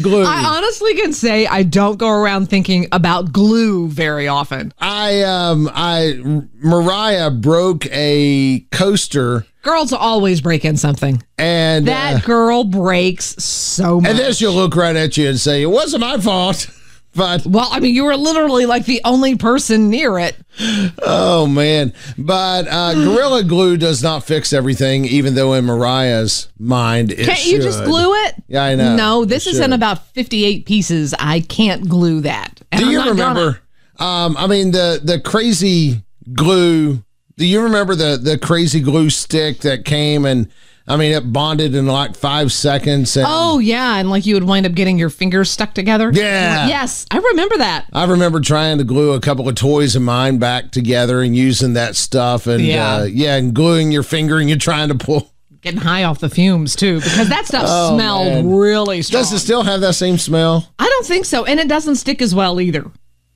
glue. I honestly can say I don't go around thinking about glue very often. Mariah broke a coaster. Girls always break in something. And that girl breaks so much. And then she'll look right at you and say, it wasn't my fault. But well, I mean, you were literally like the only person near it. Oh, man. But Gorilla Glue does not fix everything, even though in Mariah's mind it Can't should. you just glue it? Yeah, I know. No, this is in about 58 pieces. I can't glue that. And Do you remember, the crazy glue, do you remember the crazy glue stick that came and, it bonded in like 5 seconds. And oh, yeah. And like you would wind up getting your fingers stuck together. Yeah. Yes. I remember that. I remember trying to glue a couple of toys of mine back together and using that stuff. And and gluing your finger and you're trying to pull. Getting high off the fumes, too, because that stuff smelled really strong. Does it still have that same smell? I don't think so. And it doesn't stick as well either.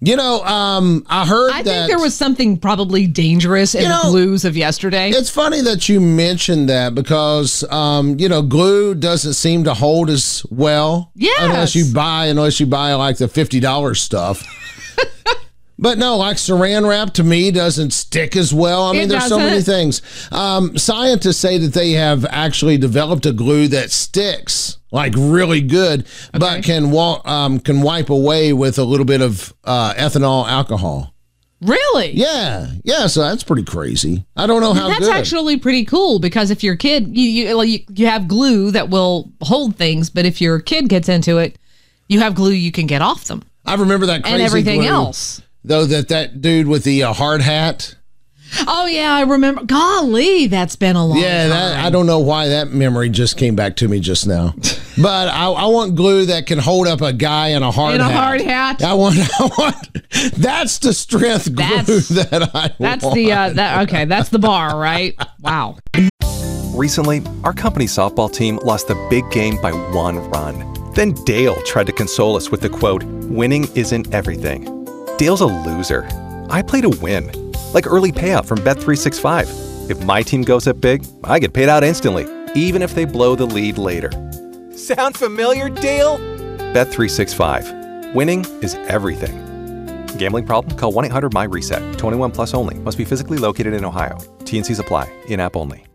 I think there was something probably dangerous in the glues of yesterday. It's funny that you mentioned that because, glue doesn't seem to hold as well. Yes. Unless you buy like the $50 stuff. But no, like saran wrap to me doesn't stick as well. There's so many things. Scientists say that they have actually developed a glue that sticks like really good, but can wipe away with a little bit of ethanol alcohol. Really? Yeah. So that's pretty crazy. I don't know how that's good. That's actually pretty cool because if your kid, you have glue that will hold things, but if your kid gets into it, you have glue you can get off them. I remember that crazy and everything glue, else. Though that dude with the hard hat. Oh, yeah, I remember. Golly, that's been a long time. I don't know why that memory just came back to me just now. But I want glue that can hold up a guy in a hard hat. hard hat? I want that's the strength glue that I that's want. That's the bar, right? Wow. Recently, our company softball team lost the big game by 1 run. Then Dale tried to console us with the quote, "Winning isn't everything." Dale's a loser. I play to win. Like early payout from Bet365. If my team goes up big, I get paid out instantly, even if they blow the lead later. Sound familiar, Dale? Bet365. Winning is everything. Gambling problem? Call 1-800-MY-RESET. 21 plus only. Must be physically located in Ohio. T&Cs apply. In-app only.